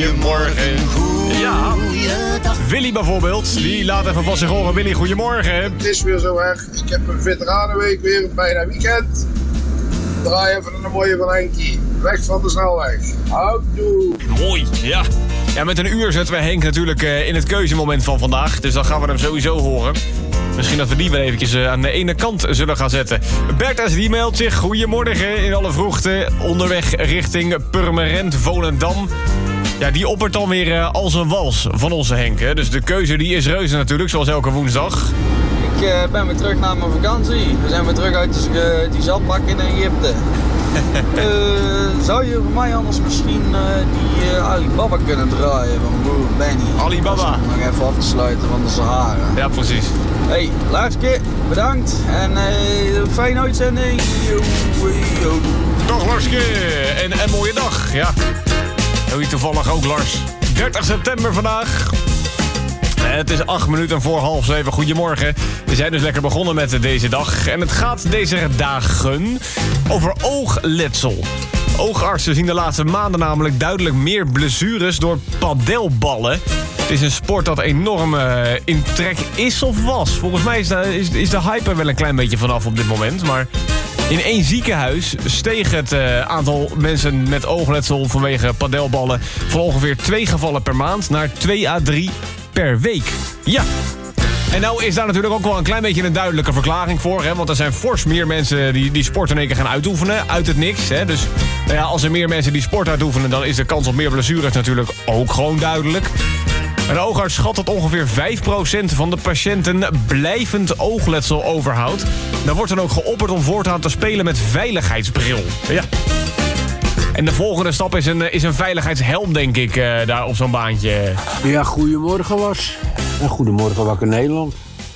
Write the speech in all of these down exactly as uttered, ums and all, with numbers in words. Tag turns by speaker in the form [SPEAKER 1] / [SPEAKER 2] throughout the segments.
[SPEAKER 1] goeiemorgen. Ja. Willy bijvoorbeeld, die laat even van zich horen. Willy, goeiemorgen.
[SPEAKER 2] Het is weer zo erg. Ik heb een veteranenweek weer, een bijna weekend. Draai even een mooie van Henkie. Weg van de snelweg. Houdoe.
[SPEAKER 1] Mooi, ja. Ja, met een uur zetten we Henk natuurlijk uh, in het keuzemoment van vandaag. Dus dan gaan we hem sowieso horen. Misschien dat we die wel eventjes uh, aan de ene kant zullen gaan zetten. Bertha die meldt zich. Goedemorgen in alle vroegte. Onderweg richting Purmerend, Volendam. Ja, die oppert dan weer uh, als een wals van onze Henk. Hè. Dus de keuze die is reuze natuurlijk, zoals elke woensdag.
[SPEAKER 3] Ik uh, ben weer terug naar mijn vakantie. We zijn weer terug uit die, uh, die zandbak in Egypte. uh, zou je voor mij anders misschien uh, die uh, Alibaba kunnen draaien van broer Benny?
[SPEAKER 1] Alibaba.
[SPEAKER 3] Om nog even af te sluiten van de Sahara.
[SPEAKER 1] Ja, precies.
[SPEAKER 3] Hey, Larske, bedankt. En uh, fijne uitzending. Yo, yo.
[SPEAKER 1] Dag Larske. En een mooie dag, ja. Heel je toevallig ook, Lars. dertig september vandaag. Het is acht minuten voor half zeven. Goedemorgen. We zijn dus lekker begonnen met deze dag. En het gaat deze dagen over oogletsel. Oogartsen zien de laatste maanden namelijk duidelijk meer blessures door padelballen. Het is een sport dat enorm uh, in trek is of was. Volgens mij is de, is, is de hype er wel een klein beetje vanaf op dit moment. Maar in één ziekenhuis steeg het uh, aantal mensen met oogletsel vanwege padelballen van ongeveer twee gevallen per maand naar twee à drie per week. Ja. En nou is daar natuurlijk ook wel een klein beetje een duidelijke verklaring voor. Hè? Want er zijn fors meer mensen die, die sport in één keer gaan uitoefenen. Uit het niks. Hè? Dus nou ja, als er meer mensen die sport uitoefenen, dan is de kans op meer blessures natuurlijk ook gewoon duidelijk. Een oogarts schat dat ongeveer vijf procent van de patiënten blijvend oogletsel overhoudt. Dan wordt dan ook geopperd om voortaan te spelen met veiligheidsbril. Ja. En de volgende stap is een, is een veiligheidshelm, denk ik, uh, daar op zo'n baantje.
[SPEAKER 4] Ja, goedemorgen was. En goedemorgen Wakker Nederland.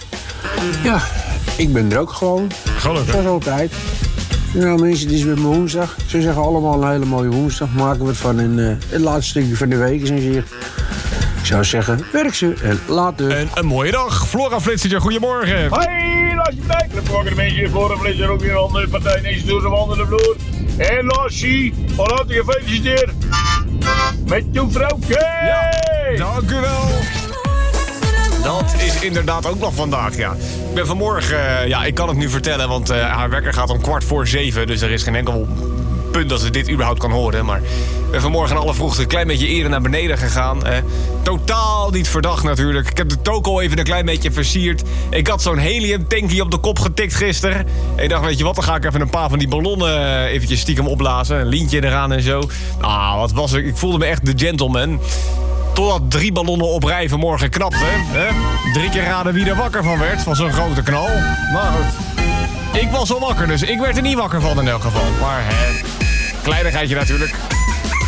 [SPEAKER 4] Ja, ik ben er ook gewoon.
[SPEAKER 1] Gelukkig.
[SPEAKER 4] Dat is altijd. Nou mensen, het is weer woensdag. Ze zeggen allemaal een hele mooie woensdag. Maken we het van een, uh, het laatste stukje van de week is in zicht. Ik zou zeggen, werk ze en later.
[SPEAKER 1] En een mooie dag. Flora Flitser, goedemorgen.
[SPEAKER 5] Hoi, Lassie Dijk. De vorige mensen, Flora Flitser, ook weer een andere partij. Deze doet hem onder de vloer. En Lassie, van harte gefeliciteerd met je vrouwtje.
[SPEAKER 1] Ja, dank u wel. Dat is inderdaad ook nog vandaag, ja. Ik ben vanmorgen, uh, ja, ik kan het nu vertellen, want uh, haar wekker gaat om kwart voor zeven. Dus er is geen enkel punt dat ze dit überhaupt kan horen. Maar ik ben vanmorgen in alle vroegte een klein beetje eerder naar beneden gegaan. Eh, totaal niet verdacht natuurlijk. Ik heb de toko even een klein beetje versierd. Ik had zo'n heliumtankie op de kop getikt gisteren. En ik dacht, weet je wat, dan ga ik even een paar van die ballonnen eventjes stiekem opblazen. Een lintje eraan en zo. Ah, wat was ik? Ik voelde me echt de gentleman. Totdat drie ballonnen op rij vanmorgen knapten. Hè? Drie keer raden wie er wakker van werd, van zo'n grote knal. Maar goed, ik was al wakker, dus ik werd er niet wakker van in elk geval. Maar hè, kleinigheidje natuurlijk.